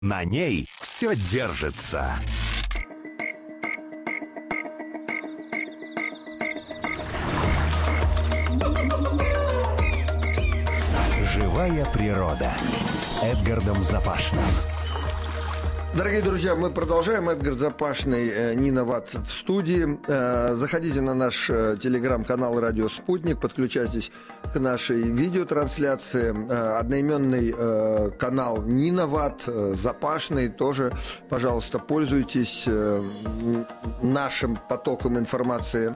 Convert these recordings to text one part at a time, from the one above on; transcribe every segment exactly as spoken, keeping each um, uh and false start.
На ней все держится. Живая природа с Эдгардом Запашным. Дорогие друзья, мы продолжаем. Эдгард Запашный, Нина Ватт в студии. Заходите на наш телеграм-канал «Радио Спутник», подключайтесь к нашей видеотрансляции. Одноименный канал Нина Ватт, Запашный, тоже, пожалуйста, пользуйтесь нашим потоком информации.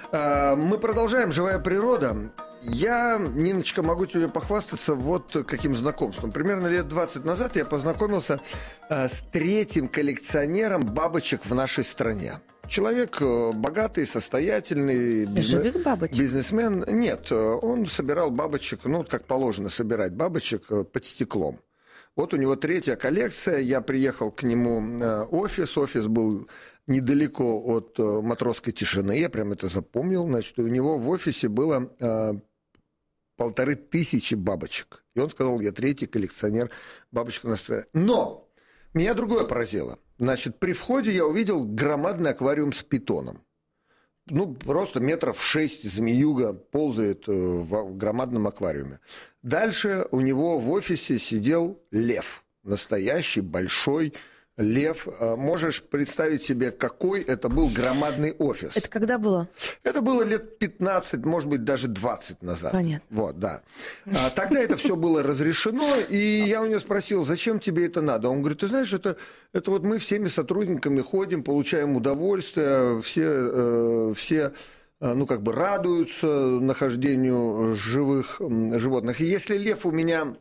Мы продолжаем. Живая природа. Я, Ниночка, могу тебе похвастаться вот каким знакомством. Примерно лет двадцать назад я познакомился э, с третьим коллекционером бабочек в нашей стране. Человек э, богатый, состоятельный, бизнес... бизнесмен. Нет, он собирал бабочек, ну, как положено собирать бабочек э, под стеклом. Вот у него третья коллекция. Я приехал к нему э, офис. Офис был недалеко от э, Матросской тишины. Я прям это запомнил. Значит, у него в офисе было... Э, полторы тысячи бабочек. И он сказал, я третий коллекционер бабочек на стране. Но меня другое поразило. Значит, при входе я увидел громадный аквариум с питоном. Ну, просто метров шесть змеюга ползает в громадном аквариуме. Дальше у него в офисе сидел лев. Настоящий большой лев. Можешь представить себе, какой это был громадный офис? Это когда было? Это было лет пятнадцать, может быть, даже двадцать назад. Понятно. Вот, да. А, тогда это все было разрешено, и я у него спросил, зачем тебе это надо? Он говорит, ты знаешь, это, это вот мы всеми сотрудниками ходим, получаем удовольствие, все, э, все ну, как бы радуются нахождению живых животных. И если лев у меня...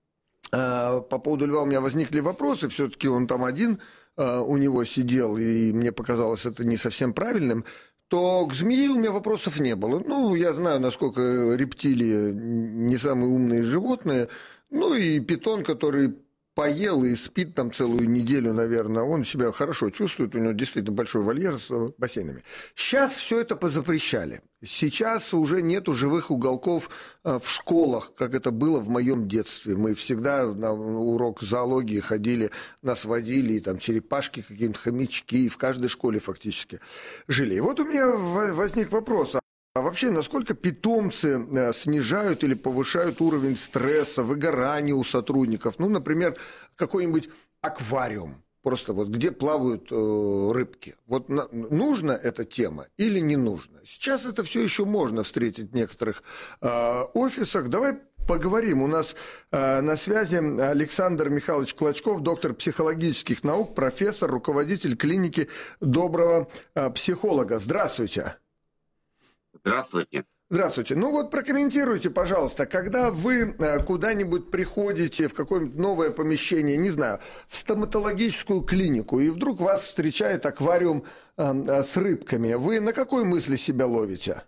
По поводу льва у меня возникли вопросы, все-таки он там один у него сидел, и мне показалось это не совсем правильным, то к змее у меня вопросов не было. Ну, я знаю, насколько рептилии не самые умные животные, ну и питон, который поел и спит там целую неделю, наверное, он себя хорошо чувствует, у него действительно большой вольер с бассейнами. Сейчас все это позапрещали. Сейчас уже нету живых уголков в школах, как это было в моем детстве. Мы всегда на урок зоологии ходили, нас водили, и там черепашки, какие-нибудь хомячки, в каждой школе фактически жили. И вот у меня возник вопрос. А вообще, насколько питомцы снижают или повышают уровень стресса, выгорания у сотрудников? Ну, например, какой-нибудь аквариум, просто вот где плавают э, рыбки. Вот на, нужна эта тема или не нужна? Сейчас это все еще можно встретить в некоторых э, офисах. Давай поговорим. У нас э, на связи Александр Михайлович Клочков, доктор психологических наук, профессор, руководитель клиники доброго э, психолога. Здравствуйте. Здравствуйте. Здравствуйте. Ну вот прокомментируйте, пожалуйста, когда вы куда-нибудь приходите в какое-нибудь новое помещение, не знаю, в стоматологическую клинику, и вдруг вас встречает аквариум э, с рыбками, вы на какой мысли себя ловите?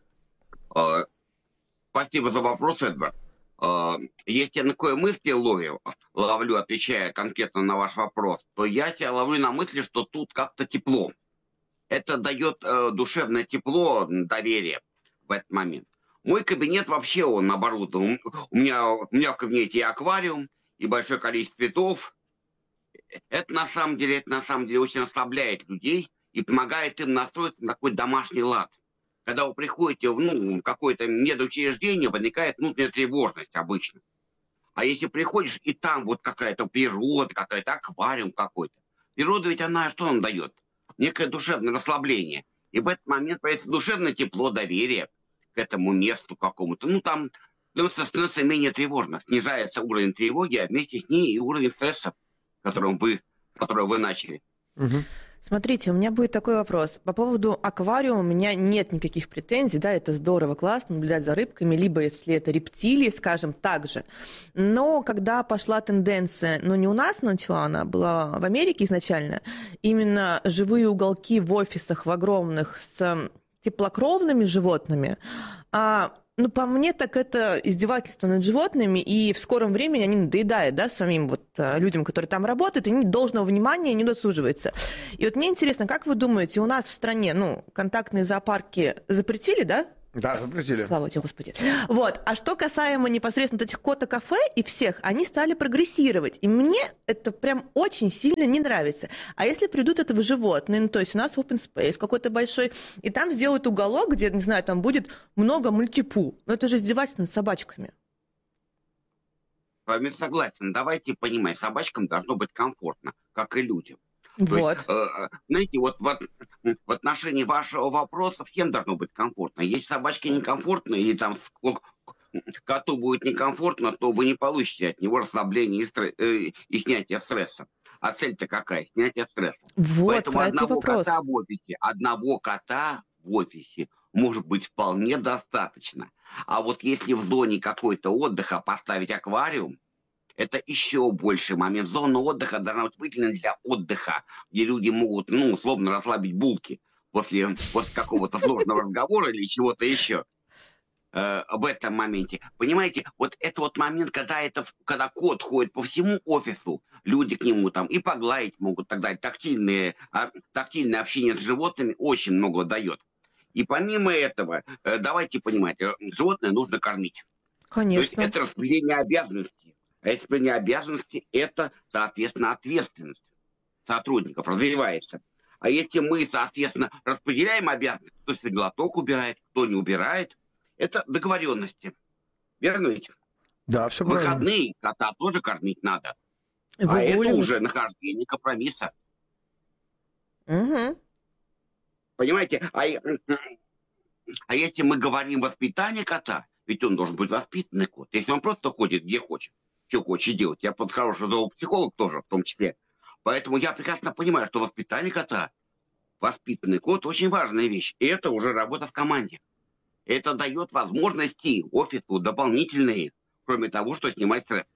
Спасибо за вопрос, Эдвард. Если я на какой мысли ловлю, ловлю, отвечая конкретно на ваш вопрос, то я себя ловлю на мысли, что тут как-то тепло. Это дает э, душевное тепло, доверие в этот момент. Мой кабинет вообще он оборудован. У меня, у меня в кабинете и аквариум, и большое количество цветов. Это на самом деле, это на самом деле очень расслабляет людей и помогает им настроиться на такой домашний лад. Когда вы приходите в ну, какое-то медучреждение, возникает внутренняя тревожность обычно. А если приходишь, и там вот какая-то природа, какая-то аквариум какой-то. Природа ведь она что нам дает? Некое душевное расслабление. И в этот момент появится душевное тепло, доверие к этому месту какому-то. Ну, там становится менее тревожно. Снижается уровень тревоги, а вместе с ней и уровень стресса, которым вы, который вы начали. Угу. Смотрите, у меня будет такой вопрос. По поводу аквариума у меня нет никаких претензий, да, это здорово, классно, наблюдать за рыбками, либо если это рептилии, скажем, так же. Но когда пошла тенденция, ну не у нас начала, она была в Америке изначально, именно живые уголки в офисах, в огромных, с теплокровными животными, а ну, по мне, так это издевательство над животными, и в скором времени они надоедают, да, самим вот людям, которые там работают, и они должного внимания не дослуживаются. И вот мне интересно, как вы думаете, у нас в стране, ну, контактные зоопарки запретили, да, Да, запретили. Слава тебе, Господи. Вот. А что касаемо непосредственно этих кота-кафе и всех, они стали прогрессировать. И мне это прям очень сильно не нравится. А если придут этого животные, ну, то есть у нас open space какой-то большой, и там сделают уголок, где, не знаю, там будет много мультипу. Но это же издевательство над собачками. С вами согласен. Давайте понимать, собачкам должно быть комфортно, как и людям. То Вот. есть, э, знаете, вот в, от- в отношении вашего вопроса всем должно быть комфортно. Если собачке некомфортно или там ск- коту будет некомфортно, то вы не получите от него расслабления и, стре- э, и снятия стресса. А цель-то какая? Снятие стресса. Вот, Поэтому про это и одного вопрос. кота в офисе, одного кота в офисе может быть вполне достаточно. А вот если в зоне какой-то отдыха поставить аквариум, это еще больший момент. Зона отдыха должна быть выделена для отдыха, где люди могут, ну, условно, расслабить булки после, после какого-то сложного разговора или чего-то еще э, в этом моменте. Понимаете, вот это вот момент, когда, это, в- когда кот ходит по всему офису, люди к нему там и погладить могут, так далее. Тактильное, а, тактильное общение с животными очень много дает. И помимо этого, э, давайте понимать, э, животное нужно кормить. То есть Конечно. это распределение обязанностей. А распределение обязанностей – это, соответственно, ответственность сотрудников развивается. А если мы, соответственно, распределяем обязанности, кто сегодня лоток убирает, кто не убирает, это договоренности. Верно ведь? Да, все В правильно. выходные кота тоже кормить надо. А Выгуливать. это уже нахождение компромисса. Мгм. Понимаете? А, е- а если мы говорим воспитание кота, ведь он должен быть воспитанный кот. Если он просто ходит где хочет, что хочет делать. Я под хороший зоопсихолог тоже в том числе. Поэтому я прекрасно понимаю, что воспитание кота, воспитанный кот, очень важная вещь. И это уже работа в команде. Это дает возможности офису дополнительные, кроме того, что снимать стресс.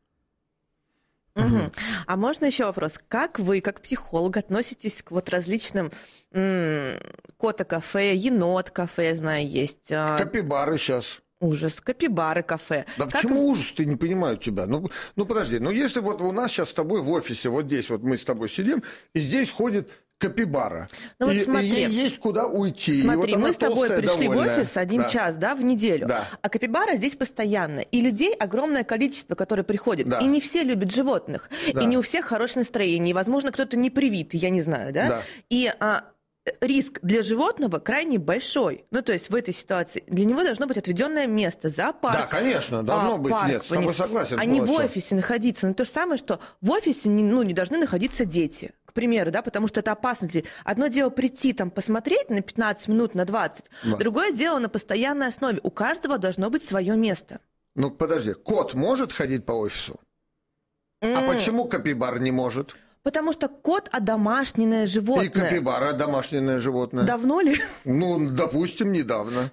Мгм. А можно еще вопрос? Как вы, как психолог, относитесь к вот различным м, кота-кафе, енот-кафе, я знаю, есть а, Капибары сейчас. ужас, капибары-кафе. Да Как почему ужас, ты не понимаю тебя? Ну, ну подожди, ну если вот у нас сейчас с тобой в офисе, вот здесь вот мы с тобой сидим, и здесь ходит капибара. Ну вот и, и смотри. ей есть куда уйти. И Смотри, вот она мы с тобой толстая, пришли довольная. в офис один Да. час, да, в неделю. Да. А капибара здесь постоянно. И людей огромное количество, которые приходят. Да. И не все любят животных. Да. И не у всех хорошее настроение. И, возможно, кто-то не привит, я не знаю, да? Да. И а, риск для животного крайне большой. Ну, то есть в этой ситуации для него должно быть отведенное место, зоопарк. Да, конечно, должно а, быть. парк, Нет, с тобой пони- согласен А не в полностью. офисе находиться. Ну, то же самое, что в офисе не, ну, не должны находиться дети. К примеру, да, потому что это опасно. для- Одно дело прийти там посмотреть на пятнадцать минут, на двадцать. Да. Другое дело на постоянной основе. У каждого должно быть свое место. Ну подожди, кот может ходить по офису? А М, почему капибар не может? Потому что кот одомашненное животное. И капибара домашнее животное. Давно ли? Ну, допустим, недавно.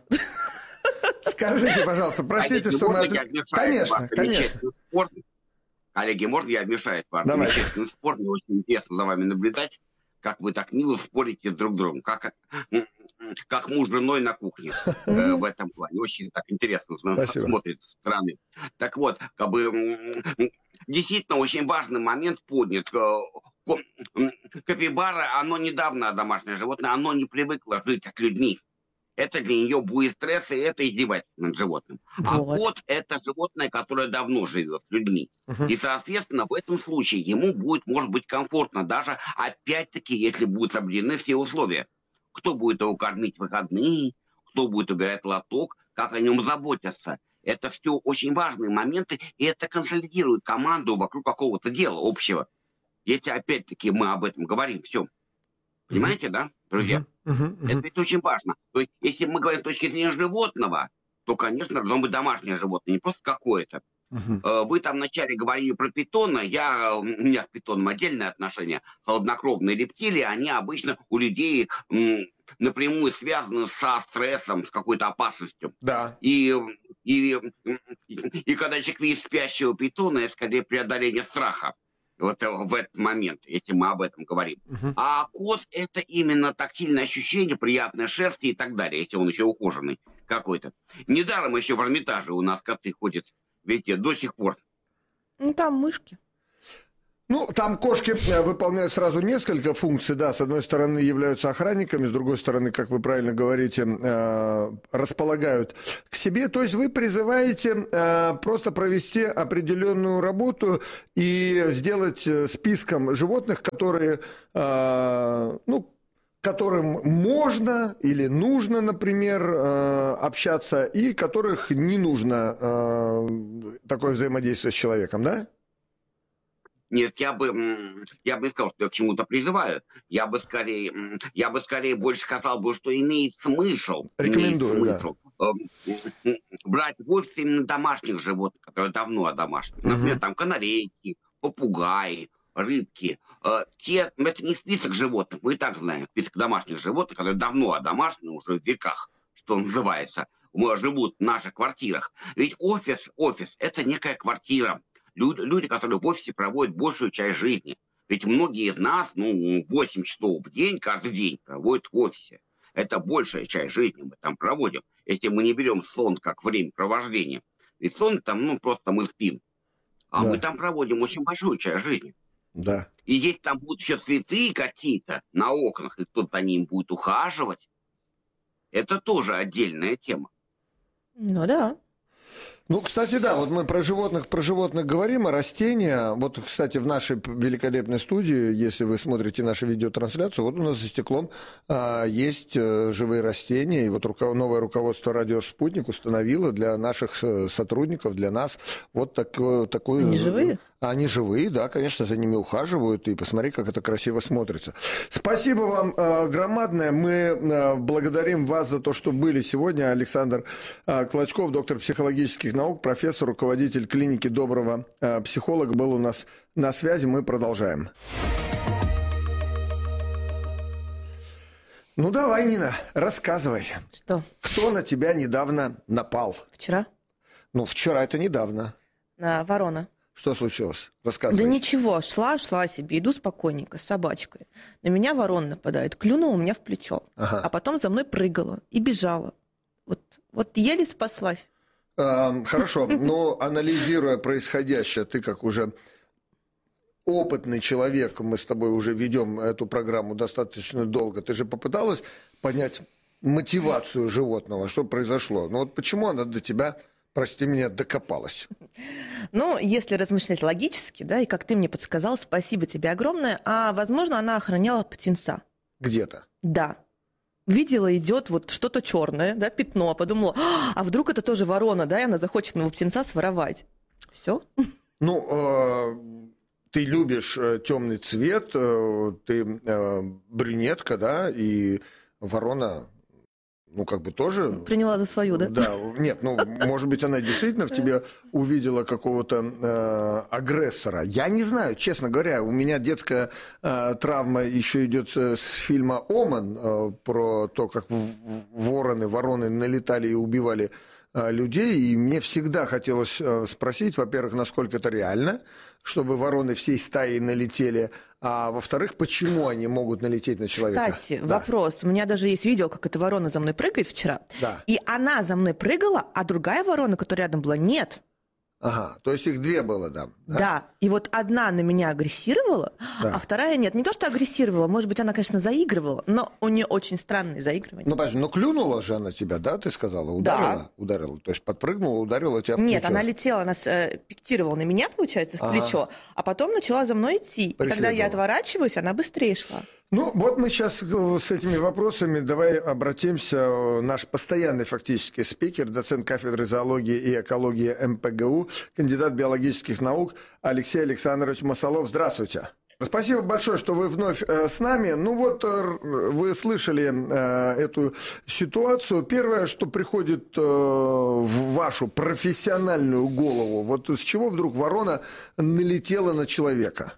Скажите, пожалуйста, простите, Коллеги, что мы... можно отв- я вмешаюсь в Конечно, ваш конечно. замечательный спорт? Коллеги, можно я вмешаюсь в ваш Давай. замечательный спорт? Мне очень интересно за вами наблюдать, как вы так мило спорите друг с другом, как, м, м, как муж с женой на кухне э, в этом плане. Очень так интересно см- Спасибо. смотрится со стороны. Так вот, как бы м, м, действительно очень важный момент поднят. Э, ко- м, Капибара, оно недавно домашнее животное, оно не привыкло жить с людьми. Это для нее будет стресс, и это издевательство над животным. А Вот. кот – это животное, которое давно живет с людьми. Мгм. И, соответственно, в этом случае ему будет, может быть, комфортно, даже, опять-таки, если будут соблюдены все условия. Кто будет его кормить в выходные, кто будет убирать лоток, как о нем заботятся. Это все очень важные моменты, и это консолидирует команду вокруг какого-то дела общего. Если, опять-таки, мы об этом говорим, все. Понимаете, да, друзья? Мгм, мгм. Это ведь очень важно. То есть, если мы говорим с точки зрения животного, то, конечно, должно быть домашнее животное, не просто какое-то. Мгм. Э, Вы там вначале говорили про питона. Я, у меня к питонам отдельное отношение. Холоднокровные рептилии, они обычно у людей м, напрямую связаны со стрессом, с какой-то опасностью. Да. И, и, и, и когда человек видит спящего питона, это скорее преодоление страха. Вот э, в этот момент, если мы об этом говорим. Мгм. А кот – это именно тактильное ощущение, приятной шерсти и так далее, если он еще ухоженный какой-то. Недаром еще в Эрмитаже у нас коты ходят, видите, до сих пор. Ну, там мышки. Ну, там кошки выполняют сразу несколько функций, да, с одной стороны являются охранниками, с другой стороны, как вы правильно говорите, располагают к себе, то есть вы призываете просто провести определенную работу и сделать списком животных, которые, ну, которым можно или нужно, например, общаться, и которых не нужно такое взаимодействие с человеком, да? Нет, я бы, я бы не сказал, что я к чему-то призываю. Я бы скорее, я бы скорее больше сказал бы, что имеет смысл, Рекомендую, имеет смысл да. брать в офис именно домашних животных, которые давно одомашнены. Например, угу. там канарейки, попугаи, рыбки. Те, это не список животных, мы и так знаем. Список домашних животных, которые давно одомашнены, уже в веках, что называется, живут в наших квартирах. Ведь офис, офис – это некая квартира. Люди, люди, которые в офисе проводят большую часть жизни. Ведь многие из нас, ну, восемь часов в день, каждый день проводят в офисе. Это большая часть жизни мы там проводим. Если мы не берем сон как времяпровождение. Ведь сон там, ну, просто мы спим. А да. мы там проводим очень большую часть жизни. Да. И если там будут еще цветы какие-то на окнах, и кто-то за ним будет ухаживать, это тоже отдельная тема. Ну да. Ну, кстати, да, вот мы про животных, про животных говорим, а растения, вот, кстати, в нашей великолепной студии, если вы смотрите нашу видеотрансляцию, вот у нас за стеклом а, есть а, живые растения, и вот руко, новое руководство «Радио Спутник» установило для наших сотрудников, для нас вот такое, такую... Они живые? Они живые, да, конечно, за ними ухаживают, и посмотри, как это красиво смотрится. Спасибо вам э, громадное, мы э, благодарим вас за то, что были сегодня. Александр э, Клочков, доктор психологических наук, профессор, руководитель клиники «Доброго э, психолога», был у нас на связи, мы продолжаем. Ну давай, Нина, рассказывай. Что? Кто на тебя недавно напал? Вчера? Ну, вчера это недавно. На ворона. Что случилось? Рассказывай. Да ничего, шла, шла себе, иду спокойненько с собачкой. На меня ворон нападает, клюнула у меня в плечо, ага. а потом за мной прыгала и бежала. Вот, вот еле спаслась. А, хорошо, но анализируя происходящее, ты как уже опытный человек, мы с тобой уже ведем эту программу достаточно долго, ты же попыталась понять мотивацию животного, что произошло? Ну вот почему она до тебя... Прости меня, докопалась. Ну, если размышлять логически, да, и как ты мне подсказал, спасибо тебе огромное, а, возможно, она охраняла птенца. Где-то? Да. Видела, идет вот что-то черное, да, пятно, подумала, а вдруг это тоже ворона, да, и она захочет моего птенца своровать. Все. Ну, э, ты любишь темный цвет, э, ты э, брюнетка, да, и ворона... Ну, как бы тоже... Приняла за свою, да? Да, нет, ну, может быть, она действительно в тебе увидела какого-то э, агрессора. Я не знаю, честно говоря, у меня детская э, травма еще идет с фильма «Оман», э, про то, как вороны, вороны налетали и убивали э, людей, и мне всегда хотелось э, спросить, во-первых, насколько это реально, чтобы вороны всей стаей налетели, а во-вторых, почему они могут налететь на человека? Кстати, да. вопрос. У меня даже есть видео, как эта ворона за мной прыгает вчера. Да. И она за мной прыгала, а другая ворона, которая рядом была, нет. Ага, то есть их две было, да? Да, да. И вот одна на меня агрессировала, да. а вторая нет. Не то, что агрессировала, может быть, она, конечно, заигрывала, но у нее очень странные заигрывания. Ну, подожди, ну клюнула же она тебя, да, ты сказала? Ударила? Да. Ударила, то есть подпрыгнула, ударила тебя в плечо? Нет, она летела, она э, пиктировала на меня, получается, в ага. плечо, а потом начала за мной идти. И когда я отворачиваюсь, она быстрее шла. Ну, вот мы сейчас с этими вопросами давай обратимся. Наш постоянный фактически спикер, доцент кафедры зоологии и экологии эм пэ гэ у, кандидат биологических наук Алексей Александрович Масолов. Здравствуйте. Спасибо большое, что вы вновь э, с нами. Ну вот, э, вы слышали э, эту ситуацию. Первое, что приходит э, в вашу профессиональную голову, вот с чего вдруг ворона налетела на человека?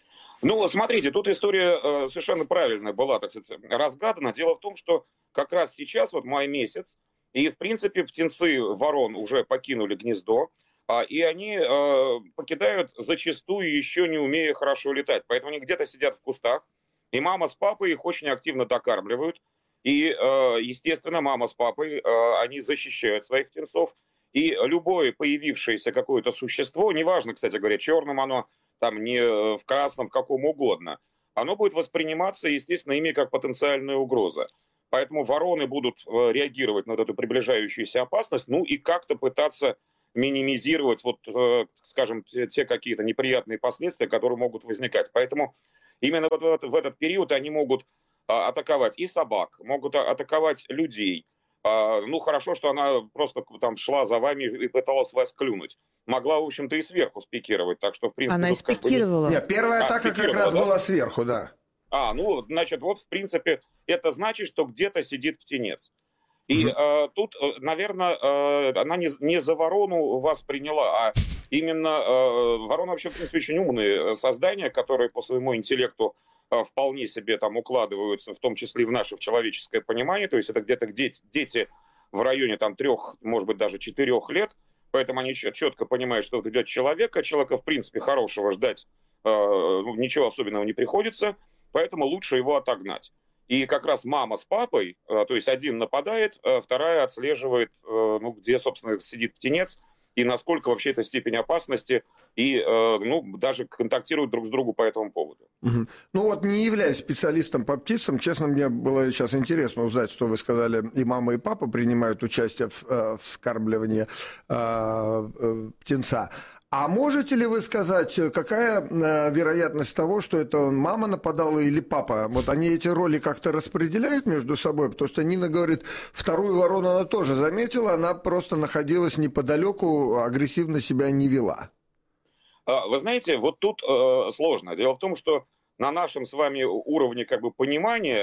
Ну, смотрите, тут история э, совершенно правильная была, так сказать, разгадана. Дело в том, что как раз сейчас, вот май месяц, и, в принципе, птенцы ворон уже покинули гнездо, а, и они э, покидают зачастую, еще не умея хорошо летать. Поэтому они где-то сидят в кустах, и мама с папой их очень активно докармливают. И, э, естественно, мама с папой, э, они защищают своих птенцов. И любое появившееся какое-то существо, неважно, кстати говоря, черным оно, там не в красном, в каком угодно, оно будет восприниматься, естественно, ими как потенциальная угроза. Поэтому вороны будут реагировать на эту приближаающуюся опасность, ну и как-то пытаться минимизировать, вот, скажем, те какие-то неприятные последствия, которые могут возникать. Поэтому именно вот в этот период они могут атаковать и собак, могут атаковать людей. Ну, хорошо, что она просто там шла за вами и пыталась вас клюнуть. Могла, в общем-то, и сверху спикировать, так что, в принципе... Она и спикировала. Нет, первая А, атака как раз да? была сверху, да. А, ну, значит, вот, в принципе, это значит, что где-то сидит птенец. И Мгм. э, тут, наверное, э, она не, не за ворону вас приняла, а именно э, ворона вообще, в принципе, очень умные создания, которые по своему интеллекту э, вполне себе там укладываются, в том числе и в наше в человеческое понимание. То есть это где-то дети, дети в районе там трех, может быть, даже четырех лет, поэтому они четко понимают, что вот идет человек, а человека, в принципе, хорошего ждать э, ничего особенного не приходится, поэтому лучше его отогнать. И как раз мама с папой, то есть один нападает, вторая отслеживает, ну, где, собственно, сидит птенец, и насколько вообще это степень опасности, и, ну, даже контактируют друг с другом по этому поводу. Угу. Ну вот, не являясь специалистом по птицам, честно, мне было сейчас интересно узнать, что вы сказали, и мама, и папа принимают участие в, в вскармливании э, птенца. А можете ли вы сказать, какая э, вероятность того, что это мама нападала или папа? Вот они эти роли как-то распределяют между собой? Потому что Нина говорит, вторую ворону она тоже заметила, она просто находилась неподалеку, агрессивно себя не вела. Вы знаете, вот тут э, сложно. Дело в том, что на нашем с вами уровне как бы понимания,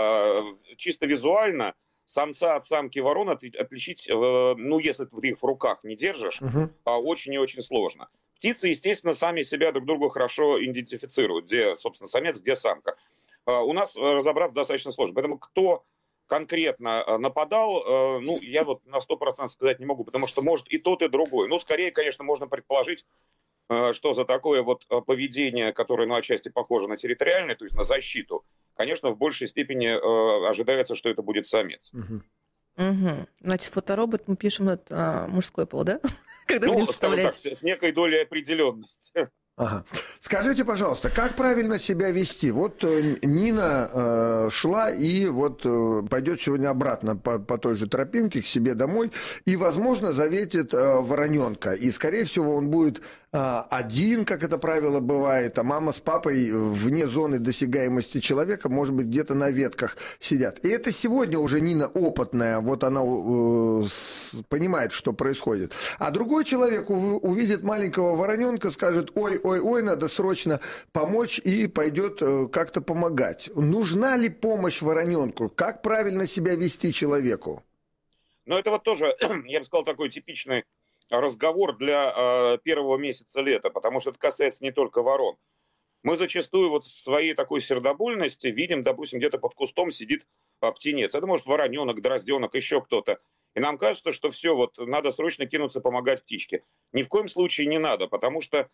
э, чисто визуально, самца от самки ворон отличить, ну, если ты их в руках не держишь, uh-huh. очень и очень сложно. Птицы, естественно, сами себя друг другу хорошо идентифицируют, где, собственно, самец, где самка. У нас разобраться достаточно сложно. Поэтому кто конкретно нападал, ну, я вот на сто процентов сказать не могу, потому что может и тот, и другой. Ну, скорее, конечно, можно предположить, что за такое вот поведение, которое, ну, отчасти похоже на территориальное, то есть на защиту, конечно, в большей степени э, ожидается, что это будет самец. Угу. Угу. Значит, фоторобот мы пишем это а, мужской пол, да? Когда ну, будем вставлять. Так, с некой долей определенности. Ага. Скажите, пожалуйста, как правильно себя вести? Вот э, Нина э, шла и вот э, пойдет сегодня обратно по, по той же тропинке к себе домой и, возможно, заветит э, вороненка. И, скорее всего, он будет э, один, как это правило бывает, а мама с папой вне зоны досягаемости человека, может быть, где-то на ветках сидят. И это сегодня уже Нина опытная, вот она э, с, понимает, что происходит. А другой человек увидит маленького вороненка, скажет, ой, ой-ой, надо срочно помочь и пойдет как-то помогать. Нужна ли помощь вороненку? Как правильно себя вести человеку? Ну, это вот тоже, я бы сказал, такой типичный разговор для э, первого месяца лета, потому что это касается не только ворон. Мы зачастую вот в своей такой сердобольности видим, допустим, где-то под кустом сидит э, птенец. Это может вороненок, дрозденок, еще кто-то. И нам кажется, что все, вот надо срочно кинуться помогать птичке. Ни в коем случае не надо, потому что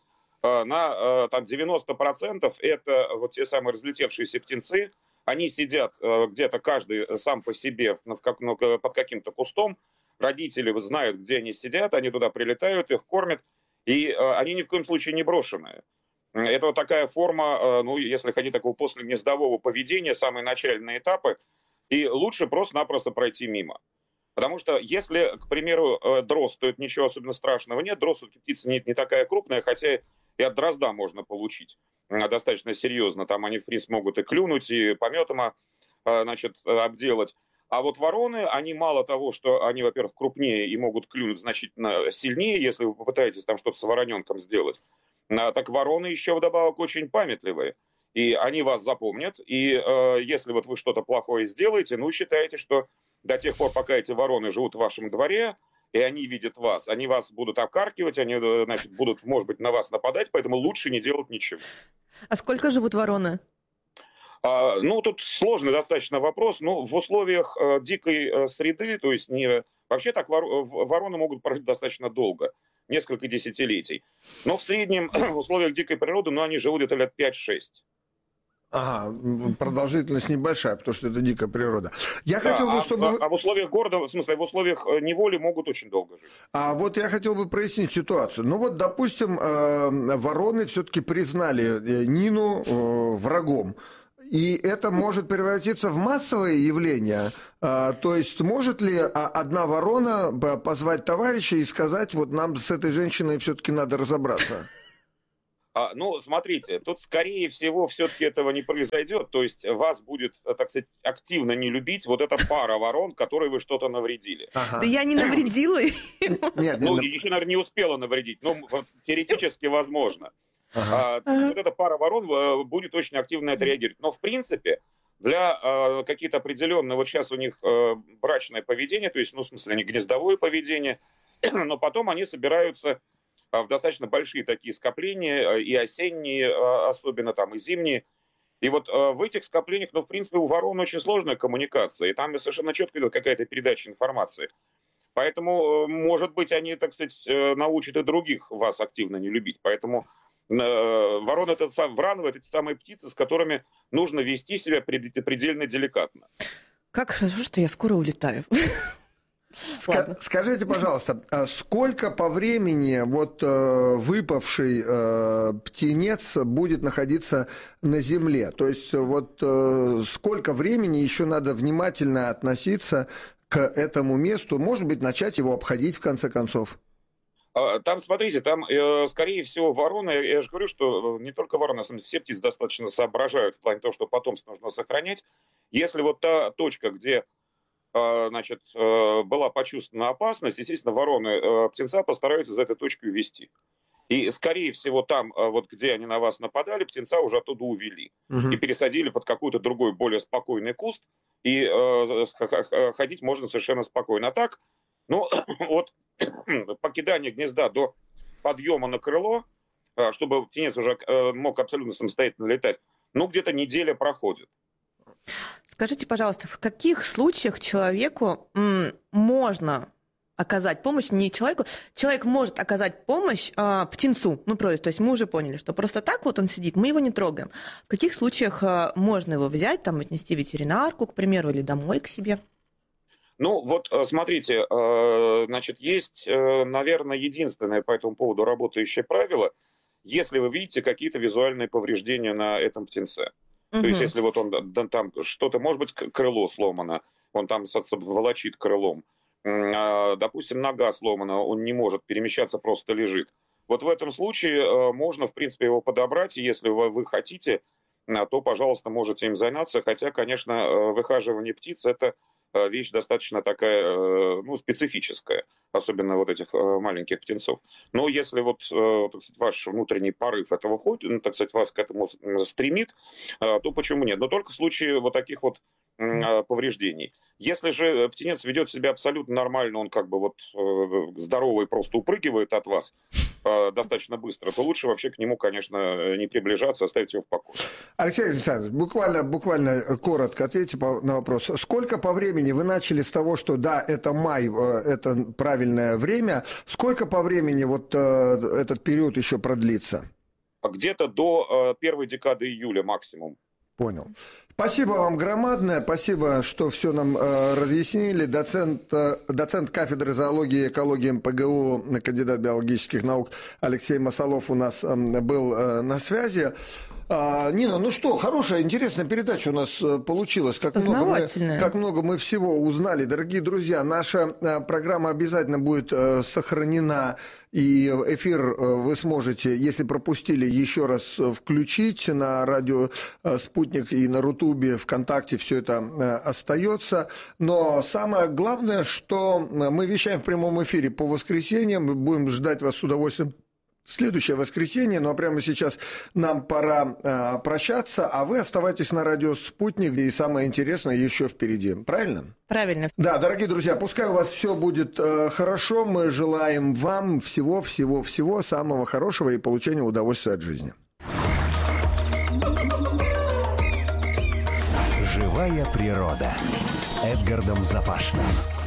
на там, девяносто процентов это вот те самые разлетевшиеся птенцы, они сидят где-то каждый сам по себе под каким-то кустом, родители знают, где они сидят, они туда прилетают, их кормят, и они ни в коем случае не брошенные. Это вот такая форма, ну, если хотите, такого последнездового поведения, самые начальные этапы, и лучше просто-напросто пройти мимо. Потому что если, к примеру, дрозд, то это ничего особенно страшного нет, дрозд все-таки птица не, не такая крупная, хотя и от дрозда можно получить достаточно серьезно. Там они, в принципе, могут и клюнуть, и пометом, значит, обделать. А вот вороны, они мало того, что они, во-первых, крупнее и могут клюнуть значительно сильнее, если вы попытаетесь там что-то с вороненком сделать, так вороны еще вдобавок очень памятливые. И они вас запомнят. И э, если вот вы что-то плохое сделаете, ну, считайте, что до тех пор, пока эти вороны живут в вашем дворе, и они видят вас, они вас будут обкаркивать, они, значит, будут, может быть, на вас нападать, поэтому лучше не делать ничего. А сколько живут вороны? А, ну, тут сложный достаточно вопрос, но в условиях а, дикой а, среды, то есть не... Вообще так вор... вороны могут прожить достаточно долго, несколько десятилетий. Но в среднем в условиях дикой природы, ну, они живут где-то лет пять-шесть. Ага, продолжительность небольшая, потому что это дикая природа. Я Да, хотел бы, а, чтобы... а в условиях города, в смысле, в условиях неволи могут очень долго жить. А вот я хотел бы прояснить ситуацию. Ну вот, допустим, вороны все-таки признали Нину врагом. И это может превратиться в массовое явление. То есть может ли одна ворона позвать товарища и сказать, вот нам с этой женщиной все-таки надо разобраться? А, ну, смотрите, тут, скорее всего, все-таки этого не произойдет. То есть вас будет, так сказать, активно не любить вот эта пара ворон, которой вы что-то навредили. Ага. Да я не навредила. Нет, ну, нет, еще, наверное, не успела навредить, но теоретически возможно. ага. А, вот эта пара ворон будет очень активно отреагировать. Но, в принципе, для э, каких-то определенных, вот сейчас у них э, брачное поведение, то есть, ну, в смысле, не гнездовое поведение, но потом они собираются в достаточно большие такие скопления, и осенние, особенно там, и зимние. И вот в этих скоплениях, ну, в принципе, у ворон очень сложная коммуникация, и там совершенно четко идет какая-то передача информации. Поэтому, может быть, они, так сказать, научат и других вас активно не любить. Поэтому ворон — это сам, врановы — это те самые птицы, с которыми нужно вести себя предельно деликатно. Как хорошо, что я скоро улетаю. Ска- скажите, пожалуйста, сколько по времени вот э, выпавший э, птенец будет находиться на земле? То есть вот э, сколько времени еще надо внимательно относиться к этому месту? Может быть, начать его обходить в конце концов? Там, смотрите, там, э, скорее всего, вороны, я же говорю, что не только вороны, а все птицы достаточно соображают в плане того, что потомство нужно сохранять. Если вот та точка, где значит, была почувствована опасность, естественно, вороны птенца постараются за этой точкой увести. И, скорее всего, там, вот где они на вас нападали, птенца уже оттуда увели. Угу. И пересадили под какой-то другой, более спокойный куст. И э, ходить можно совершенно спокойно. А так, ну, от покидания гнезда до подъема на крыло, чтобы птенец уже мог абсолютно самостоятельно летать, ну, где-то неделя проходит. Скажите, пожалуйста, в каких случаях человеку м, можно оказать помощь, не человеку, человек может оказать помощь а, птенцу, ну, просто, то есть мы уже поняли, что просто так вот он сидит, мы его не трогаем. В каких случаях а, можно его взять, там, отнести в ветеринарку, к примеру, или домой к себе? Ну, вот, смотрите, значит, есть, наверное, единственное по этому поводу работающее правило, если вы видите какие-то визуальные повреждения на этом птенце. То есть, если вот он там что-то, может быть, крыло сломано, он там волочит крылом, допустим, нога сломана, он не может перемещаться, просто лежит. Вот в этом случае можно, в принципе, его подобрать, и если вы, вы хотите, то, пожалуйста, можете им заняться. Хотя, конечно, выхаживание птиц – это вещь достаточно такая, ну, специфическая, особенно вот этих маленьких птенцов. Но если вот, так сказать, ваш внутренний порыв этого ходит, ну, так сказать, вас к этому стремит, то почему нет? Но только в случае вот таких вот повреждений. Если же птенец ведет себя абсолютно нормально, он как бы вот здоровый, просто упрыгивает от вас достаточно быстро, то лучше вообще к нему, конечно, не приближаться, оставить его в покое. Алексей Александрович, буквально, буквально коротко ответьте на вопрос. Сколько по времени вы начали с того, что да, это май, это правильное время, сколько по времени вот этот период еще продлится? Где-то до первой декады июля максимум. Понял. Спасибо вам громадное, спасибо, что все нам э, разъяснили. Доцент, э, доцент кафедры зоологии и экологии эм пэ гэ у, кандидат биологических наук Алексей Масолов у нас э, был э, на связи. А, Нина, ну что, хорошая, интересная передача у нас получилась. Как много, мы, как много мы всего узнали. Дорогие друзья, наша программа обязательно будет сохранена, и эфир вы сможете, если пропустили, еще раз включить на радио «Спутник» и на Рутубе, ВКонтакте, все это остается. Но самое главное, что мы вещаем в прямом эфире по воскресеньям, мы будем ждать вас с удовольствием. Следующее воскресенье, но прямо сейчас нам пора э, прощаться, а вы оставайтесь на радио «Спутник», и самое интересное еще впереди. Правильно? Правильно. Да, дорогие друзья, пускай у вас все будет э, хорошо. Мы желаем вам всего-всего-всего самого хорошего и получения удовольствия от жизни. Живая природа с Эдгардом Запашным.